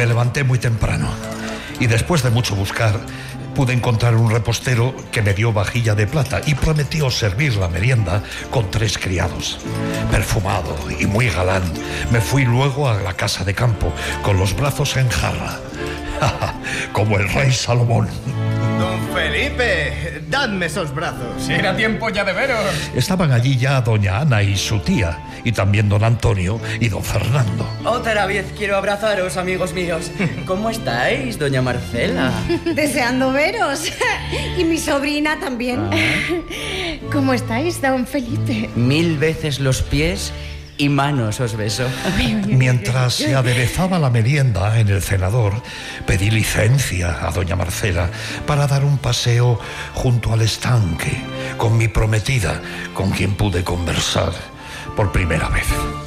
Me levanté muy temprano y después de mucho buscar pude encontrar un repostero que me dio vajilla de plata y prometió servir la merienda con 3 criados. Perfumado y muy galán, me fui luego a la casa de campo con los brazos en jarra, como el rey Salomón. Don Felipe, dadme esos brazos. Era tiempo ya de veros. Estaban allí ya doña Ana y su tía, y también don Antonio y don Fernando. Otra vez quiero abrazaros, amigos míos. ¿Cómo estáis, doña Marcela? Deseando veros. Y mi sobrina también. ¿Cómo estáis, don Felipe? 1000 veces los pies y manos os beso. Mientras se aderezaba la merienda en el cenador, pedí licencia a doña Marcela para dar un paseo junto al estanque con mi prometida, con quien pude conversar por primera vez.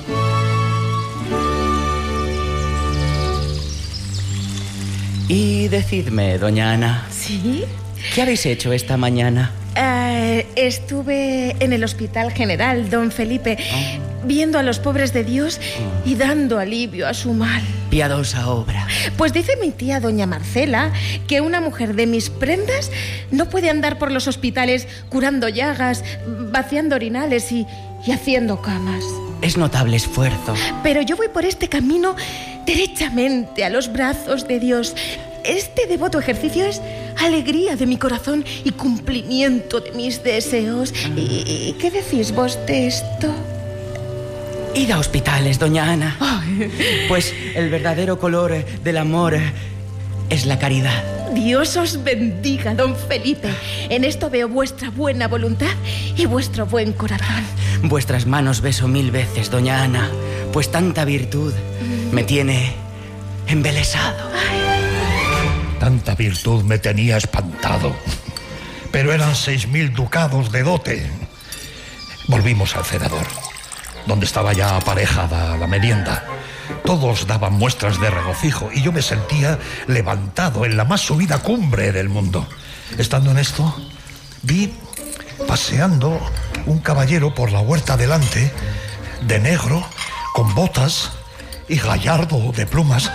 Y decidme, doña Ana. ¿Sí? ¿Qué habéis hecho esta mañana? Estuve en el Hospital General, don Felipe, viendo a los pobres de Dios y dando alivio a su mal. Piadosa obra. Pues dice mi tía doña Marcela que una mujer de mis prendas no puede andar por los hospitales curando llagas, vaciando orinales y haciendo camas. Es notable esfuerzo. Pero yo voy por este camino derechamente a los brazos de Dios. Este devoto ejercicio es alegría de mi corazón y cumplimiento de mis deseos. ¿Y qué decís vos de esto? Id a hospitales, doña Ana. Pues el verdadero color del amor es la caridad. Dios os bendiga, don Felipe. En esto veo vuestra buena voluntad y vuestro buen corazón. Vuestras manos beso 1000 veces, doña Ana, pues tanta virtud me tiene embelesado. Tanta virtud me tenía espantado, pero eran 6000 ducados de dote. Volvimos al cenador, donde estaba ya aparejada la merienda. Todos daban muestras de regocijo y yo me sentía levantado en la más subida cumbre del mundo. Estando en esto, vi paseando un caballero por la huerta delante, de negro, con botas y gallardo de plumas.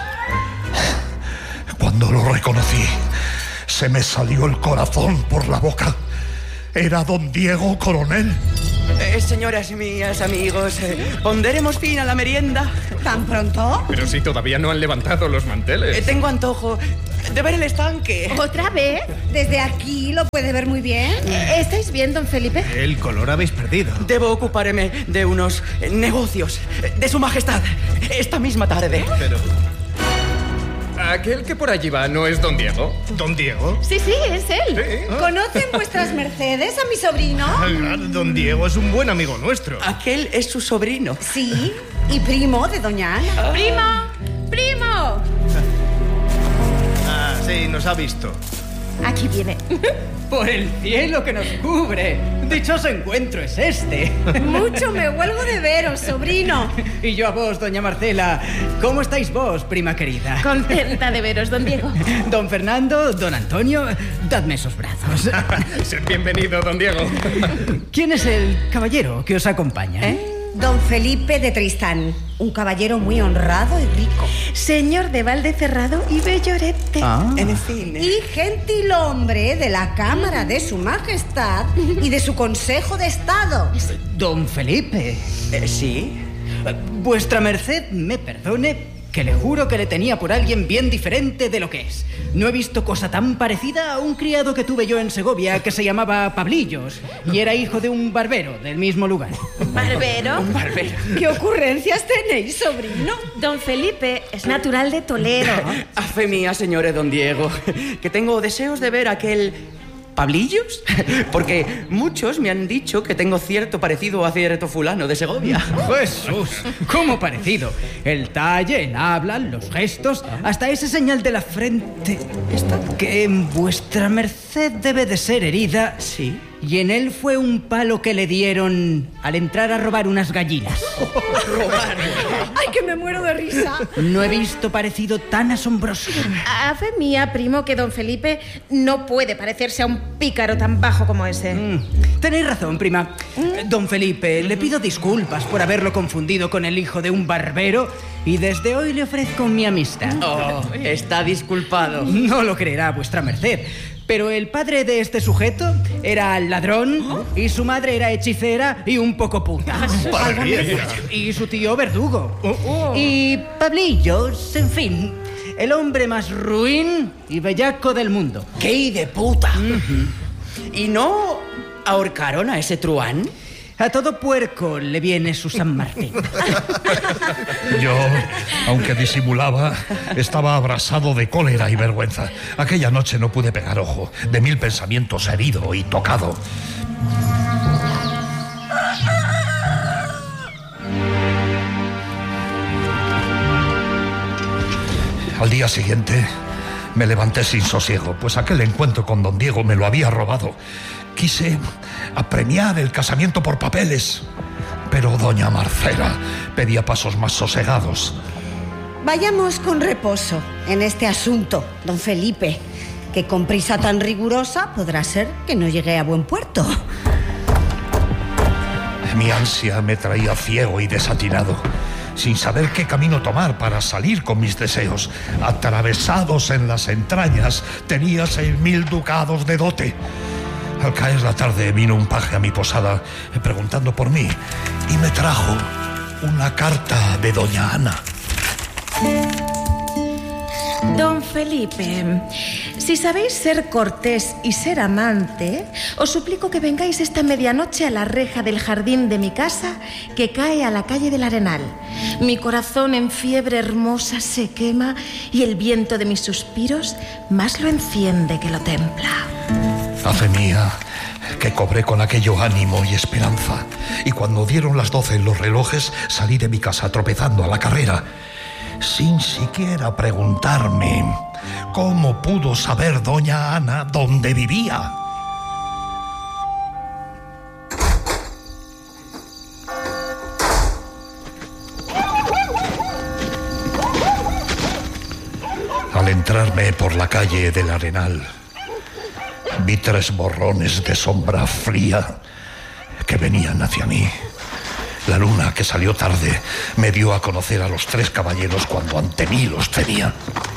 Cuando lo reconocí, se me salió el corazón por la boca. Era don Diego Coronel. Señoras mías, amigos, ¿pondremos fin a la merienda? ¿Tan pronto? Pero si todavía no han levantado los manteles. Tengo antojo de ver el estanque. ¿Otra vez? Desde aquí lo puede ver muy bien. ¿Estáis bien, don Felipe? El color habéis perdido. Debo ocuparme de unos negocios de su majestad esta misma tarde. Pero... ¿Aquel que por allí va no es don Diego? ¿Don Diego? Sí, es él. Sí. ¿Conocen vuestras mercedes a mi sobrino? Don Diego es un buen amigo nuestro. Aquel es su sobrino. Sí, y primo de doña Ana. ¡Primo! Ah, sí, nos ha visto. Aquí viene. Por el cielo que nos cubre. Dichoso encuentro es este. Mucho me huelgo de veros, sobrino. Y yo a vos, doña Marcela. ¿Cómo estáis vos, prima querida? Contenta de veros, don Diego. Don Fernando, don Antonio, dadme esos brazos. Sed bienvenido, don Diego. ¿Quién es el caballero que os acompaña? Don Felipe de Tristán, un caballero muy honrado y rico. Señor de Valdecerrado y Bellorete. En fin. Y gentil hombre de la Cámara de su Majestad y de su Consejo de Estado. Don Felipe. ¿Sí? Vuestra merced me perdone, que le juro que le tenía por alguien bien diferente de lo que es. No he visto cosa tan parecida a un criado que tuve yo en Segovia que se llamaba Pablillos y era hijo de un barbero del mismo lugar. ¿Barbero? Un barbero. ¿Qué ocurrencias tenéis, sobrino? Don Felipe es natural de Toledo. A fe mía, señor don Diego, que tengo deseos de ver aquel... ¿Pablillos? Porque muchos me han dicho que tengo cierto parecido a cierto fulano de Segovia. Jesús, ¿cómo parecido? El talle, el habla, los gestos, hasta esa señal de la frente. Que en vuestra merced debe de ser herida. Sí. y en él fue un palo que le dieron al entrar a robar unas gallinas. ¡Ay, que me muero de risa! No he visto parecido tan asombroso. A fe mía, primo, que don Felipe no puede parecerse a un pícaro tan bajo como ese. Tenéis razón, prima. Don Felipe, le pido disculpas por haberlo confundido con el hijo de un barbero y desde hoy le ofrezco mi amistad. Oh, está disculpado. No lo creerá vuestra merced, pero el padre de este sujeto era ladrón y su madre era hechicera y un poco puta. Y su tío verdugo. Y Pablillos, en fin, el hombre más ruin y bellaco del mundo. ¡Qué de puta! ¿Y no ahorcaron a ese truán? A todo puerco le viene su San Martín. Yo, aunque disimulaba, estaba abrasado de cólera y vergüenza. Aquella noche no pude pegar ojo, de 1000 pensamientos, herido y tocado. Al día siguiente me levanté sin sosiego, pues aquel encuentro con don Diego me lo había robado. Quise apremiar el casamiento por papeles, pero doña Marcela pedía pasos más sosegados. Vayamos con reposo en este asunto, don Felipe, que con prisa tan rigurosa podrá ser que no llegue a buen puerto. Mi ansia me traía ciego y desatinado, sin saber qué camino tomar para salir con mis deseos. Atravesados en las entrañas, tenía 6.000 ducados de dote. Al caer la tarde vino un paje a mi posada preguntando por mí y me trajo una carta de doña Ana. Don Felipe, si sabéis ser cortés y ser amante, os suplico que vengáis esta medianoche a la reja del jardín de mi casa que cae a la calle del Arenal. Mi corazón en fiebre hermosa se quema y el viento de mis suspiros más lo enciende que lo templa. A fe mía, que cobré con aquello ánimo y esperanza. Y cuando dieron las 12 en los relojes, salí de mi casa tropezando a la carrera, sin siquiera preguntarme cómo pudo saber doña Ana dónde vivía. Al entrarme por la calle del Arenal, vi 3 borrones de sombra fría que venían hacia mí. La luna, que salió tarde, me dio a conocer a los 3 caballeros cuando ante mí los tenía.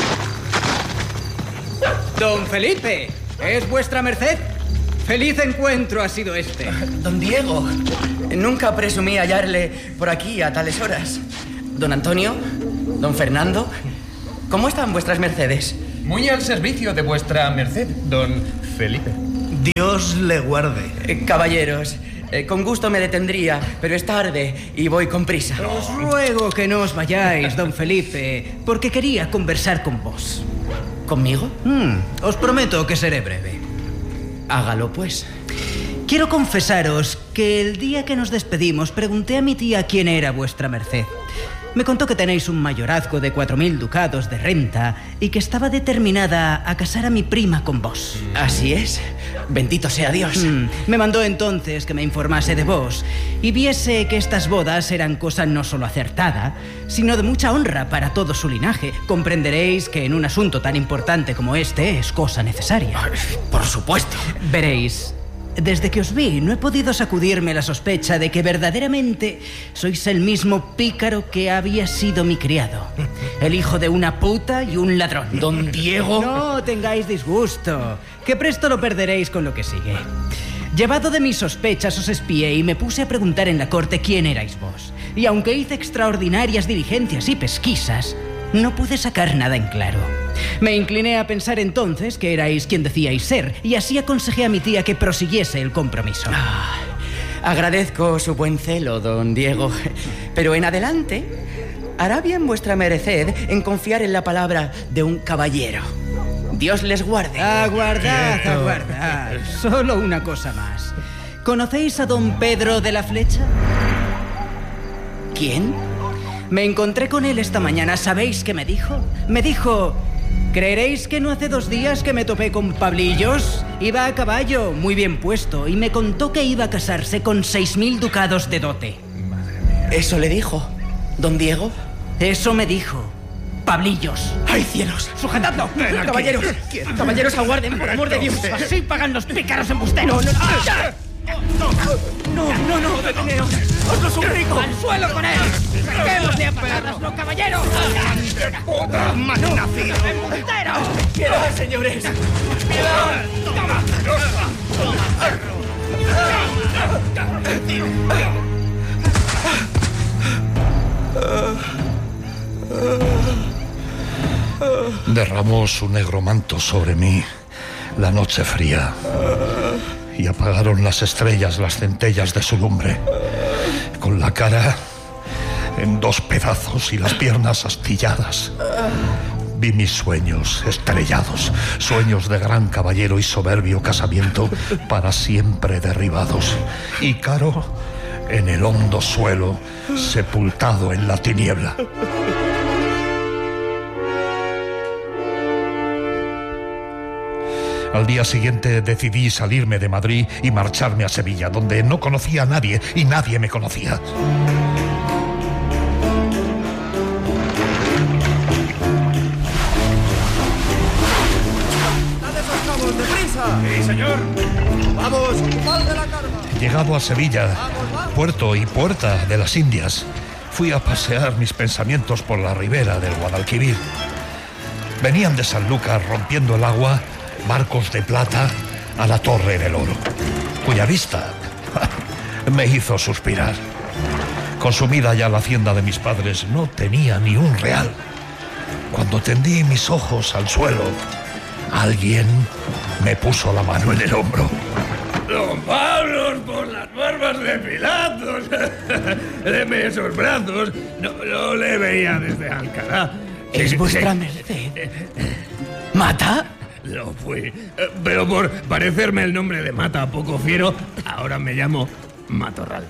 Don Felipe, ¿es vuestra merced? Feliz encuentro ha sido este. Don Diego, nunca presumí hallarle por aquí a tales horas. Don Antonio, don Fernando, ¿cómo están vuestras mercedes? Muy al servicio de vuestra merced, don Felipe. Dios le guarde. Caballeros, con gusto me detendría, pero es tarde y voy con prisa. Os ruego que no os vayáis, don Felipe, porque quería conversar con vos. ¿Conmigo? Os prometo que seré breve. Hágalo, pues. Quiero confesaros que el día que nos despedimos pregunté a mi tía quién era vuestra merced. Me contó que tenéis un mayorazgo de 4.000 ducados de renta y que estaba determinada a casar a mi prima con vos. Así es. Bendito sea Dios. Me mandó entonces que me informase de vos y viese que estas bodas eran cosa no solo acertada, sino de mucha honra para todo su linaje. Comprenderéis que en un asunto tan importante como este es cosa necesaria. Por supuesto. Veréis, desde que os vi no he podido sacudirme la sospecha de que verdaderamente sois el mismo pícaro que había sido mi criado. El hijo de una puta y un ladrón. Don Diego. No tengáis disgusto, que presto lo perderéis con lo que sigue. Llevado de mis sospechas os espié y me puse a preguntar en la corte quién erais vos. Y aunque hice extraordinarias diligencias y pesquisas, no pude sacar nada en claro. Me incliné a pensar entonces que erais quien decíais ser, y así aconsejé a mi tía que prosiguiese el compromiso. Agradezco su buen celo, don Diego, pero en adelante hará bien vuestra merced en confiar en la palabra de un caballero. Dios les guarde. Aguardad, aguardad. Solo una cosa más. ¿Conocéis a don Pedro de la Flecha? ¿Quién? Me encontré con él esta mañana. ¿Sabéis qué me dijo? Me dijo ¿Creeréis que no hace 2 días que me topé con Pablillos? Iba a caballo, muy bien puesto, y me contó que iba a casarse con 6.000 ducados de dote. ¿Eso le dijo, don Diego? Eso me dijo Pablillos. ¡Ay, cielos! ¡Sujetadlo! ¡Caballeros! ¡Caballeros, aguarden, por amor de Dios! Así pagan los pícaros embusteros. ¡No, deteneos! ¡Os lo suplico! ¡Al suelo con él! ¡Saquémosle a patadas, los caballeros! ¡Puta malnacido! ¡Embusteros! ¡Piedad, señores! ¡Piedad! Derramó su negro manto sobre mí la noche fría y apagaron las estrellas las centellas de su lumbre. Con la cara en 2 pedazos y las piernas astilladas, vi mis sueños estrellados, sueños de gran caballero y soberbio casamiento para siempre derribados. Y Caro en el hondo suelo, sepultado en la tiniebla. Al día siguiente decidí salirme de Madrid y marcharme a Sevilla, donde no conocía a nadie y nadie me conocía. ¡Sí, señor! ¡Vamos, mal de la carga! Llegado a Sevilla, puerto y puerta de las Indias, fui a pasear mis pensamientos por la ribera del Guadalquivir. Venían de Sanlúcar rompiendo el agua barcos de plata a la Torre del Oro, cuya vista me hizo suspirar. Consumida ya la hacienda de mis padres, no tenía ni un real. Cuando tendí mis ojos al suelo, alguien me puso la mano en el hombro. ¡Don Pablo, por las barbas de Pilatos! Deme esos brazos. No le veía desde Alcalá. ¿Es vuestra merced? ¿Mata? Lo fui. Pero por parecerme el nombre de Mata poco fiero, ahora me llamo Matorral.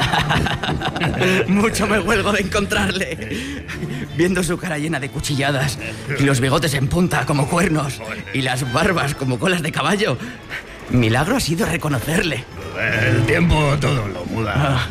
Mucho me huelgo de encontrarle. Viendo su cara llena de cuchilladas y los bigotes en punta como cuernos y las barbas como colas de caballo, milagro ha sido reconocerle. El tiempo todo lo muda.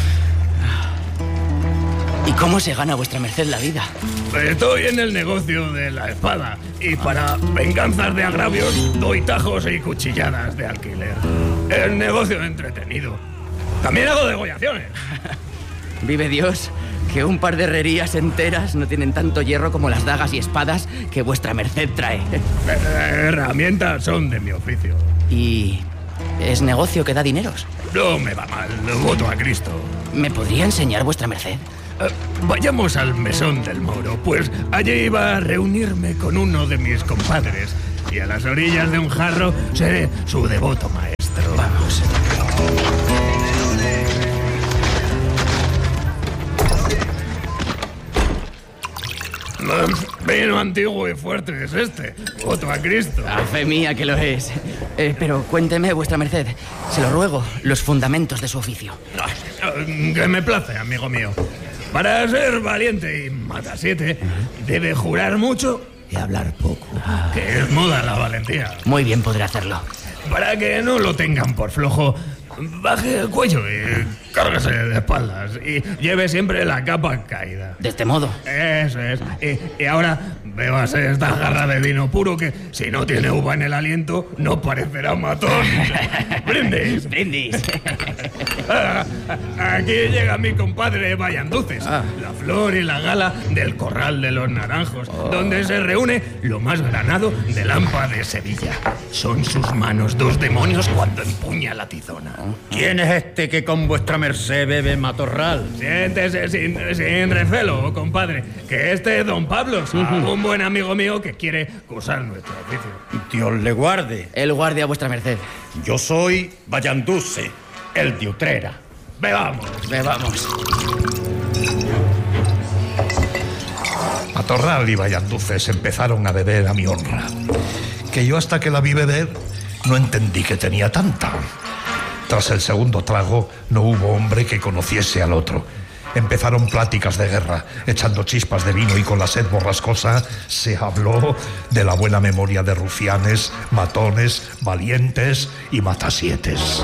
¿Y cómo se gana vuestra merced la vida? Estoy en el negocio de la espada y para venganzas de agravios doy tajos y cuchilladas de alquiler. El negocio entretenido. También hago degollaciones. Vive Dios, que un par de herrerías enteras no tienen tanto hierro como las dagas y espadas que vuestra merced trae. Herramientas son de mi oficio. ¿Y es negocio que da dineros? No me va mal, voto a Cristo. ¿Me podría enseñar vuestra merced? Vayamos al mesón del Moro, pues allí iba a reunirme con uno de mis compadres y a las orillas de un jarro seré su devoto maestro. Vamos. Vino antiguo y fuerte es este. Voto a Cristo. A fe mía que lo es. Pero cuénteme, vuestra merced, se lo ruego, los fundamentos de su oficio. Que me place, amigo mío. Para ser valiente y matasiete, debe jurar mucho y hablar poco. Que es moda la valentía. Muy bien podré hacerlo. Para que no lo tengan por flojo, baje el cuello y cárguese de espaldas. Y lleve siempre la capa caída. De este modo. Eso es. Y ahora bébase esta jarra de vino puro que, si no tiene uva en el aliento, no parecerá matón. ¡Brindis! ¡Brindis! Aquí llega mi compadre Vallanduces, la flor y la gala del Corral de los Naranjos, donde se reúne lo más granado del AMPA de Sevilla. Son sus manos 2 demonios cuando empuña la tizona. ¿Quién es este que con vuestra merced bebe matorral? Siéntese sin recelo, compadre, que este es don Pablo, un buen amigo mío que quiere cursar nuestro oficio. Dios le guarde. El guardia a vuestra merced. Yo soy Vallanduce, el de Utrera. Bebamos. Bebamos. Matorral y Vallanduces empezaron a beber a mi honra, que yo hasta que la vi beber no entendí que tenía tanta. Tras el segundo trago no hubo hombre que conociese al otro, Empezaron pláticas de guerra, echando chispas de vino, y con la sed borrascosa se habló de la buena memoria de rufianes, matones, valientes y matasietes.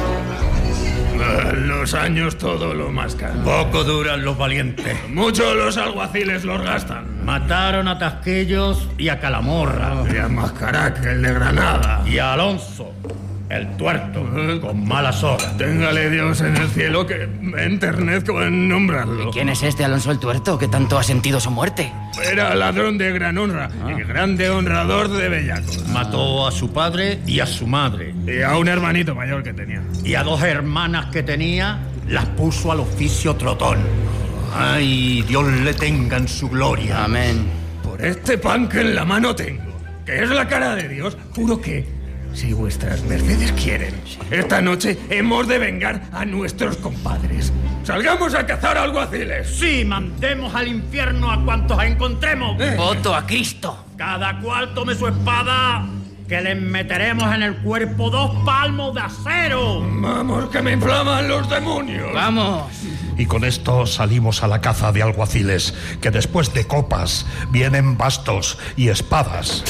Los años todo lo mascan. Poco duran los valientes. Mucho los alguaciles los gastan. Mataron a Tasquillos y a Calamorra. Y a Mascaraque, el de Granada. Y a Alonso, el tuerto, con malas horas. Téngale Dios en el cielo, que me enternezco en nombrarlo. ¿Quién es este Alonso el Tuerto que tanto ha sentido su muerte? Era ladrón de gran honra y grande honrador de bellacos. Mató a su padre y a su madre. Y a un hermanito mayor que tenía. Y a 2 hermanas que tenía, las puso al oficio trotón. Ay, Dios le tenga en su gloria. Amén. Por este pan que en la mano tengo, que es la cara de Dios, juro que, si vuestras mercedes quieren, esta noche hemos de vengar a nuestros compadres. ¡Salgamos a cazar alguaciles! Sí, mandemos al infierno a cuantos encontremos. ¡Voto a Cristo! Cada cual tome su espada, que les meteremos en el cuerpo 2 palmos de acero. ¡Vamos, que me inflaman los demonios! ¡Vamos! Y con esto salimos a la caza de alguaciles, que después de copas vienen bastos y espadas.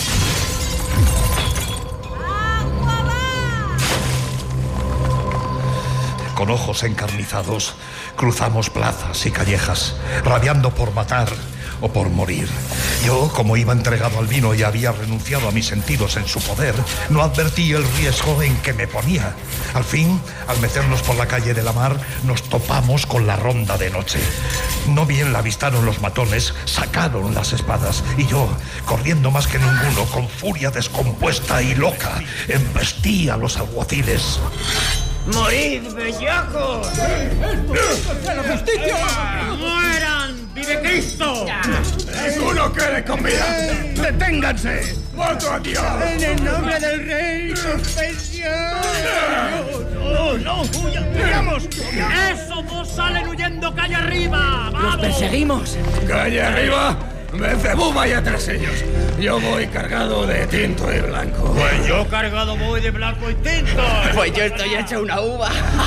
Con ojos encarnizados, cruzamos plazas y callejas, rabiando por matar o por morir. Yo, como iba entregado al vino y había renunciado a mis sentidos en su poder, no advertí el riesgo en que me ponía. Al fin, al meternos por la calle de la Mar, nos topamos con la ronda de noche. No bien la avistaron los matones, sacaron las espadas, y yo, corriendo más que ninguno, con furia descompuesta y loca, embestí a los alguaciles. ¡Morid, bellacos! ¡La justicia! ¡Mueran! ¡Vive Cristo! ¡Ninguno quede con vida! ¡Deténganse! ¡Voto a Dios! En el nombre del rey, suspensión. ¡No! ¡Huyamos! ¡Esos 2 salen huyendo calle arriba! ¡Vamos! ¡Los perseguimos! ¡Calle arriba! ¡Beelzebub y tras ellos! Yo voy cargado de tinto y blanco. Pues yo cargado voy de blanco y tinto. Pues yo estoy hecho una uva.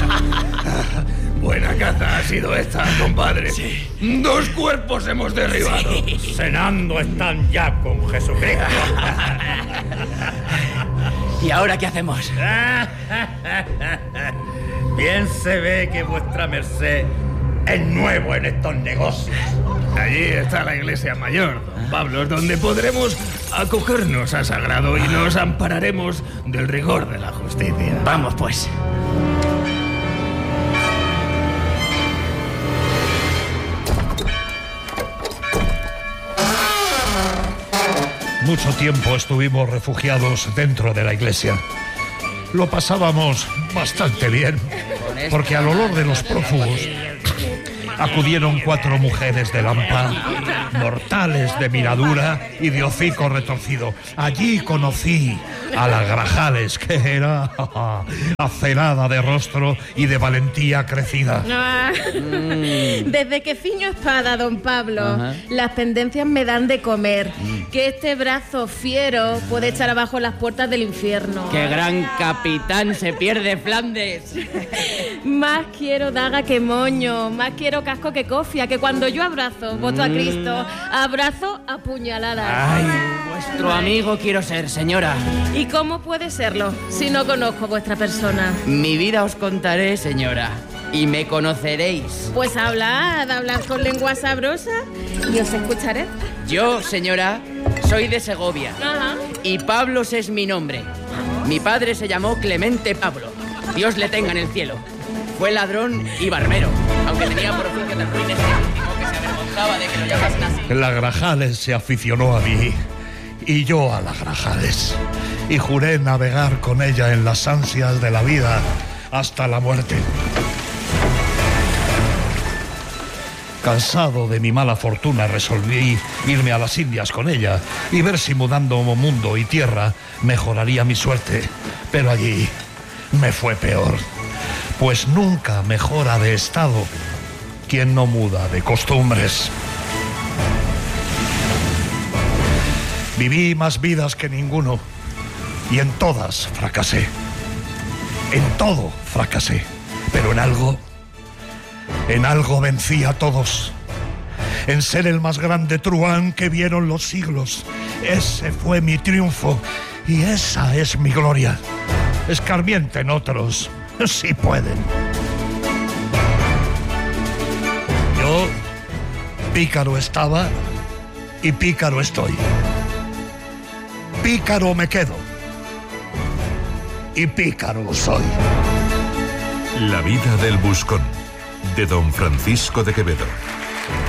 Buena caza ha sido esta, compadre. Sí. 2 cuerpos hemos derribado. Sí. Cenando están ya con Jesucristo. ¿Y ahora qué hacemos? Bien se ve que vuestra merced es nuevo en estos negocios. Allí está la iglesia mayor, don Pablo, donde podremos acogernos a sagrado y nos ampararemos del rigor de la justicia. Vamos, pues. Mucho tiempo estuvimos refugiados dentro de la iglesia. Lo pasábamos bastante bien, porque al olor de los prófugos acudieron 4 mujeres de Lampa, mortales de miradura y de hocico retorcido. Allí conocí a la Grajales, que era acerada de rostro y de valentía crecida. Desde que ciño espada, don Pablo, las pendencias me dan de comer. Que este brazo fiero puede echar abajo las puertas del infierno. ¡Qué gran capitán se pierde Flandes! Más quiero daga que moño, más quiero casco que cofia, que cuando yo abrazo, voto a Cristo, abrazo a puñaladas. ¡Ay, vuestro amigo quiero ser, señora! ¿Y cómo puede serlo si no conozco vuestra persona? Mi vida os contaré, señora, y me conoceréis. Pues hablad con lengua sabrosa y os escucharé. Yo, señora, soy de Segovia. Y Pablos es mi nombre. Mi padre se llamó Clemente Pablo. Dios le tenga en el cielo. Fue ladrón y barbero, aunque tenía por oficio del ruin ese último que se avergonzaba de que lo llamasen así. La Grajales se aficionó a mí y yo a la Grajales, y juré navegar con ella en las ansias de la vida hasta la muerte. Cansado de mi mala fortuna, resolví irme a las Indias con ella y ver si mudando mundo y tierra mejoraría mi suerte. Pero allí me fue peor, pues nunca mejora de estado quien no muda de costumbres. Viví más vidas que ninguno y en todas fracasé. En todo fracasé, pero en algo En algo vencí a todos. En ser el más grande truán que vieron los siglos. Ese fue mi triunfo y esa es mi gloria. Escarmienten otros, si pueden. Yo, pícaro estaba y pícaro estoy. Pícaro me quedo y pícaro soy. La vida del buscón, de don Francisco de Quevedo.